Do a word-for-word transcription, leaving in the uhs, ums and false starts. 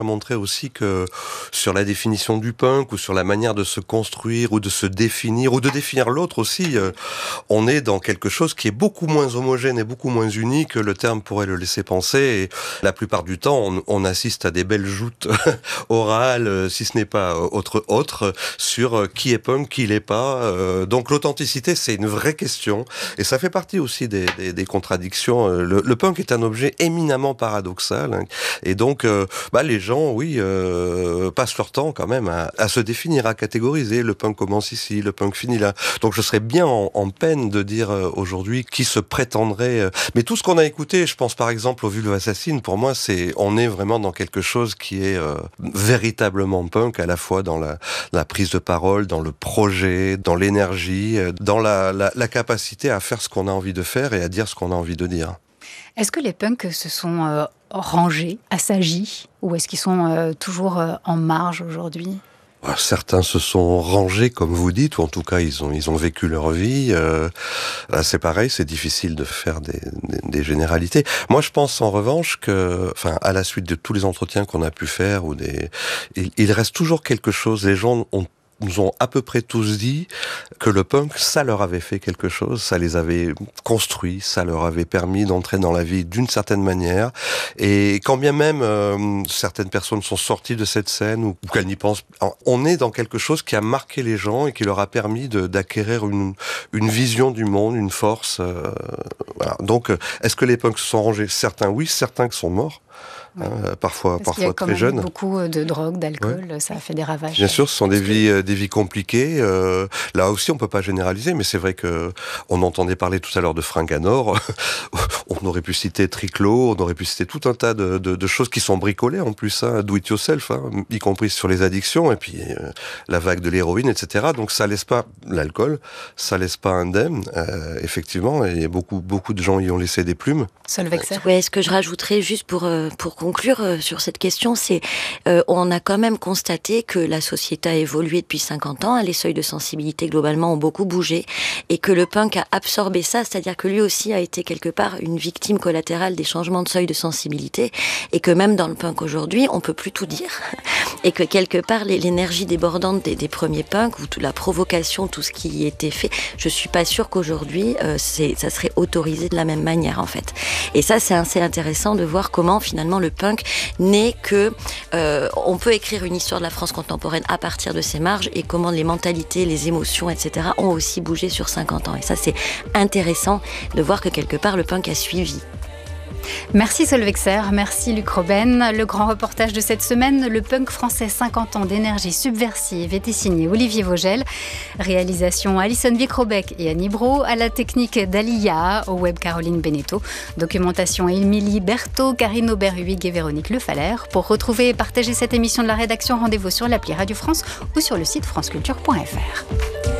Montrer aussi que sur la définition du punk ou sur la manière de se construire ou de se définir ou de définir l'autre aussi, euh, on est dans quelque chose qui est beaucoup moins homogène et beaucoup moins uni que le terme pourrait le laisser penser. Et la plupart du temps, on, on assiste à des belles joutes orales, si ce n'est pas autre autre, sur qui est punk, qui l'est pas. Euh, donc l'authenticité, c'est une vraie question et ça fait partie aussi des, des, des contradictions. Le, le punk est un objet éminemment paradoxal hein, et donc euh, bah, les gens oui, euh, passent leur temps quand même à, à se définir, à catégoriser. Le punk commence ici, le punk finit là. Donc je serais bien en, en peine de dire euh, aujourd'hui qui se prétendrait. Euh, mais tout ce qu'on a écouté, je pense par exemple aux Vulves Assassines, pour moi, c'est on est vraiment dans quelque chose qui est euh, véritablement punk, à la fois dans la, la prise de parole, dans le projet, dans l'énergie, euh, dans la, la, la capacité à faire ce qu'on a envie de faire et à dire ce qu'on a envie de dire. Est-ce que les punks se sont euh, rangés, assagis, ou est-ce qu'ils sont euh, toujours euh, en marge aujourd'hui ? Certains se sont rangés, comme vous dites, ou en tout cas ils ont ils ont vécu leur vie. Euh, là, c'est pareil, c'est difficile de faire des, des, des généralités. Moi, je pense en revanche que, enfin, à la suite de tous les entretiens qu'on a pu faire, ou des, il, il reste toujours quelque chose. Les gens ont nous ont à peu près tous dit que le punk, ça leur avait fait quelque chose, ça les avait construits, ça leur avait permis d'entrer dans la vie d'une certaine manière. Et quand bien même euh, certaines personnes sont sorties de cette scène ou, ou qu'elles n'y pensent, on est dans quelque chose qui a marqué les gens et qui leur a permis de, d'acquérir une, une vision du monde, une force. Euh, voilà. Donc, est-ce que les punks se sont rangés ? Certains oui, certains qui sont morts. Ouais. Hein, parfois, Parce parfois très jeunes. Il y a beaucoup de drogue, d'alcool, ouais. Ça a fait des ravages. Bien sûr, ce sont des vies, euh, des vies compliquées. Euh, là aussi, on peut pas généraliser, mais c'est vrai que on entendait parler tout à l'heure de fringues à Nord. On aurait pu citer Triclo, on aurait pu citer tout un tas de, de, de choses qui sont bricolées en plus, hein, do it yourself, hein, y compris sur les addictions et puis euh, la vague de l'héroïne, et cetera. Donc ça laisse pas l'alcool, ça laisse pas indemne, euh, effectivement. Et beaucoup, beaucoup de gens y ont laissé des plumes. Solveig Serre. Ouais, ce que je rajouterais juste pour euh, pour conclure euh, sur cette question, c'est euh, on a quand même constaté que la société a évolué depuis cinquante ans, les seuils de sensibilité globalement ont beaucoup bougé et que le punk a absorbé ça, c'est-à-dire que lui aussi a été quelque part une victime collatérale des changements de seuil de sensibilité et que même dans le punk aujourd'hui, on peut plus tout dire et que quelque part l'énergie débordante des, des premiers punks ou toute la provocation, tout ce qui y était fait, je suis pas sûre qu'aujourd'hui euh, c'est, ça serait autorisé de la même manière en fait. Et ça c'est assez intéressant de voir comment finalement le punk n'est que euh, on peut écrire une histoire de la France contemporaine à partir de ses marges et comment les mentalités, les émotions, et cetera ont aussi bougé sur cinquante ans. Et ça c'est intéressant de voir que quelque part le punk a suivi. Merci Solveig Serre, merci Luc Robben. Le grand reportage de cette semaine, le punk français cinquante ans d'énergie subversive, était signé Olivier Vogel. Réalisation Alison Vic-Robec et Annie Brault. À la technique d'Alia, au web Caroline Beneteau. Documentation Émilie Berthaud, Karine Aubert-Huyghe et Véronique Lefaller. Pour retrouver et partager cette émission de la rédaction, rendez-vous sur l'appli Radio France ou sur le site franceculture point f r.